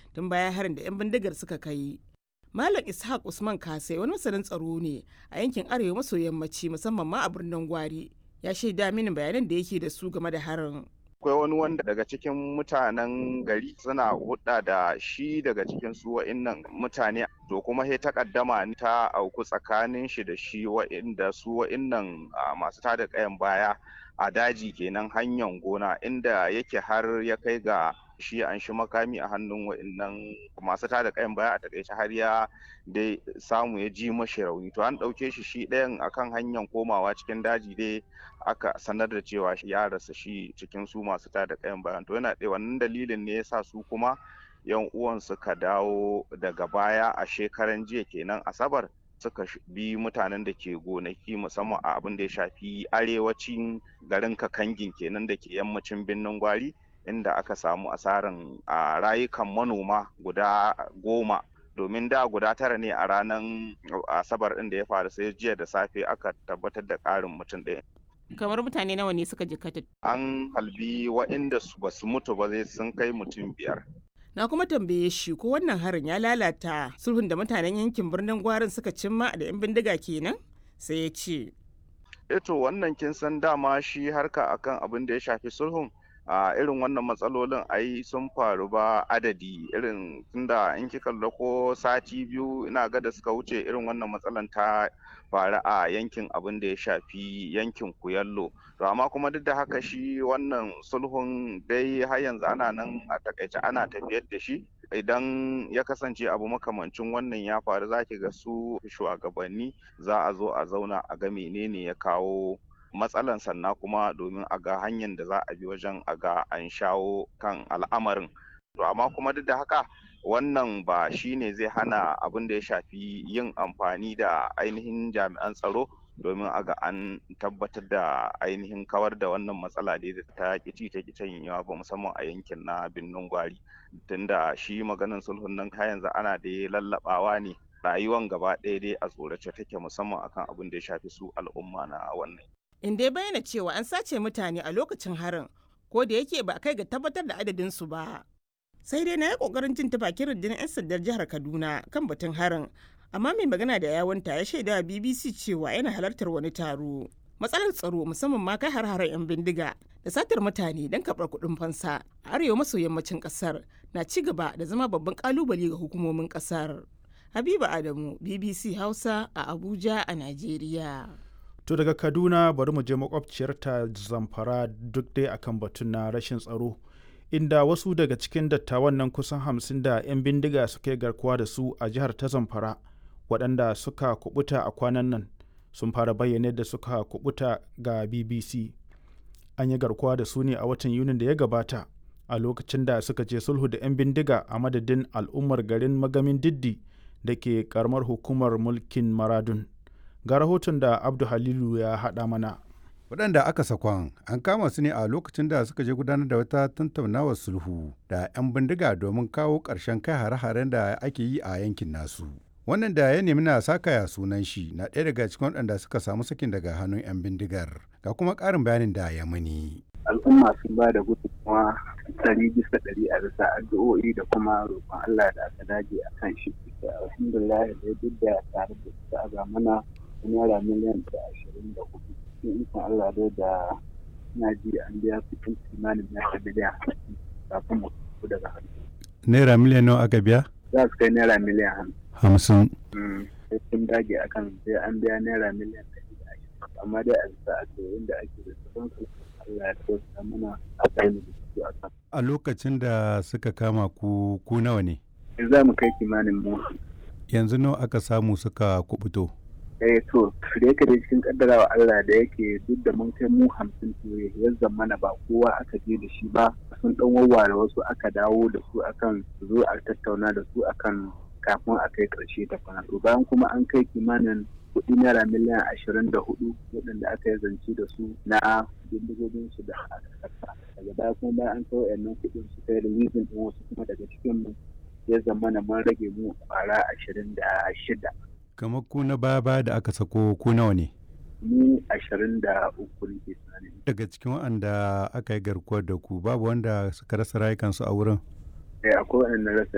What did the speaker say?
tun bayan harin da 'yan bindigar suka kai. Malam Ishaq Usman Kasai wani masanin tsaro ne a yankin arewa maso yammaci musamman ma a birnin Gwari. Ya shaida mini bayanan da yake da su game da harin. Akwai wani wanda daga cikin mutanen gari suna hudda da shi daga cikin su wa'innan mutane, to kuma sai takaddama ta auku tsakanin shi da shi wa'innan masu tada kayan baya a daji kenan hanyar gona, inda yake har ya kai ga shi an shi makami a hannun wa'innan masu tada kayan baya, a takaice har ya dai samu ya ji mashi rauni. To an ɗauke shi ɗayan akan hanyar komawa cikin daji dai aka sanar da cewa ya rasa shi cikin su masu tada kayan bayan. To yana ɗaya wannan dalilin ne yasa su kuma yan uwan suka dawo daga baya a shekaran jiya kenan Asabar, suka bi mutanen da ke gonaki musamman a abin da ya shafi arewacin garin Kakangin kenan da ke yammacin birnin Gwari, inda aka samu asaran rayukan manoma guda 10, domin da guda 9 ne a ranar Asabar ɗin da ya faru, sai jiya da safe aka tabbatar da ƙarin mutum ɗaya. Kamar mutane nawa ne suka jikkata? An halbi waɗanda ba su mutu ba zai sun kai mutum 5. Na kuma tambaye shi ko wannan harin ya lalata sulhun da mutanen yankin birnin Gwarin suka cimma da 'yan bindiga kenan? Sai ya ce. Eto wannan kin san dama shi harka akan abin da ya shafi sulhun, a irin wannan matsalolin ai sun faru ba adadi, irin tunda in kika lura ko sati 2 ina ga da suka wuce irin wannan matsalan ta faru a yankin abin da ya shafi yankin Kuyallo. To amma kuma duk da haka shi wannan sulhun dai har yanzu ana nan a takaice ana tafiyar da shi. Idan ya kasance abu makamancin wannan ya faru, zaki ga su shugabanni za a zo a zauna a ga menene ya kawo matsalan, sannan kuma domin a ga hanyar da za a bi wajen a ga an shawo kan al'amarin. To amma kuma duk da haka wannan ba shi ne zai hana abin da ya shafi yin amfani da ainihin jami'an tsaro domin a ga an tabbatar da ainihin kawar da wannan matsala da ta kici ta kicin yawa ba, musamman a yankin na birnin Gwari, tunda shi maganin sulhun nan har yanzu ana da lallabawa ne, rayuwan gaba ɗaya dai a tsorace take, musamman akan abin da ya shafi su al'umma na wannan. Inda ya bayyana cewa an sace mutane a lokacin harin, ko da yake ba a kai ga tabbatar da adadin su ba. Sai dai na yi kokarin jin ta bakin rundunar 'yan sandar jihar Kaduna kan batun harin, amma mai magana da yawanta ya shaida wa BBC cewa yana halartar wani taro. Matsalar tsaro musamman ma kai har-haren 'yan bindiga da satar mutane don karɓar kuɗin fansa a arewa maso yammacin ƙasar na ci gaba da zama babban ƙalubale ga hukumomin ƙasar. Habiba Adamu, BBC Hausa a Abuja a Najeriya. To daga Kaduna bari mu je makwabciyar ta Zamfara duk dai akan batun na rashin tsaro, inda wasu daga cikin dattawan nan kusan 50 da 'yan bindiga suka yi garkuwa da su a jihar ta Zamfara, waɗanda suka kubuta a kwanan nan sun fara bayyana da suka kubuta ga BBC. An yi garkuwa da su ne a watan Yunin da ya gabata, a lokacin da suka je sulhu da 'yan bindiga a madadin al'ummar garin Magamin Diddi da ke karamar hukumar mulkin Maradun. Ga rahoton da Abdu Halilu ya haɗa mana. Waɗanda aka sakon an kama su ne a lokacin da suka je gudanar da wata tattaunawar sulhu da 'yan bindiga domin kawo ƙarshen kai hare-haren da ake yi a yankin nasu. Wannan da ya nemi na sakaya sunan shi na ɗaya daga cikin waɗanda suka samu sakin daga hannun 'yan bindigar. Ga kuma ƙarin bayanin da ya mani. Al'umma sun ba da gudunmawa 100% a bisa addu'o'i da kuma roƙon Allah da aka dage a kan shi. Alhamdulillah da duk da tare da su aga mana naira miliyan 24. In Allah dai da na ji an biya kuɗin kimanin naira miliyan kafin mu fito daga hannu. Naira miliyan nawa aka biya? Za su kai naira miliyan 50. Sai sun dage akan sai an biya naira miliyan 120. Amma dai a bisa addu'o'in da ake da sauransu Allah ya tausa mana a kai mu da su a kan. A lokacin da suka kama ku nawa ne? Za mu kai kimanin mu. Yanzu nawa aka samu suka kubuto? To da yake da cikin kaddarawa Allah da yake duk da mun kai mu 50 ya zamana ba kowa aka je da shi ba, sun dan wawware wasu aka dawo da su akan zo a tattauna da su akan kafin a kai karshe ta fana. To bayan kuma an kai kimanin kuɗi naira miliyan 24 waɗanda aka yi zance da su na bindigogin su da aka saka. Daga baya kuma bayan an kai wayannan kuɗin su kai releasing din wasu kuma daga cikin mu ya zamana mun rage mu kwara 26. Kamar ku na baya da aka sako ku nawa ne? Mu 23 ne ke sanani. Daga cikin waɗanda aka yi garkuwar da ku babu wanda suka rasa rayukansu a wurin? Akwai waɗanda rasa